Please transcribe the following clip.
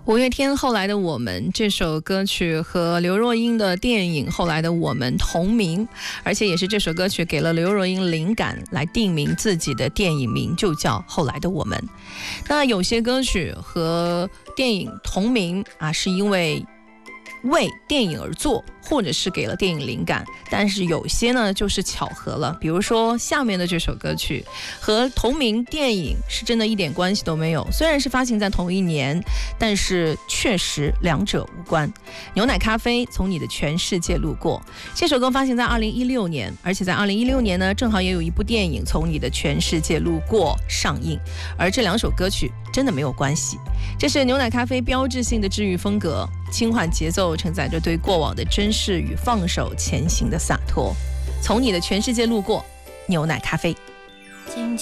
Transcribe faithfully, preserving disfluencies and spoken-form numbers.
五月天后来的我们这首歌曲和刘若英的电影后来的我们同名，而且也是这首歌曲给了刘若英灵感来定名自己的电影名，就叫后来的我们。那有些歌曲和电影同名啊，是因为为电影而做，或者是给了电影灵感，但是有些呢就是巧合了。比如说下面的这首歌曲和同名电影是真的一点关系都没有，虽然是发行在同一年，但是确实两者无关。牛奶咖啡从你的全世界路过，这首歌发行在二零一六年，而且在二零一六年呢，正好也有一部电影从你的全世界路过上映，而这两首歌曲真的没有关系。这是牛奶咖啡标志性的治愈风格，轻缓节奏承载着对过往的珍视与放手前行的洒脱。从你的全世界路过，牛奶咖啡。 静静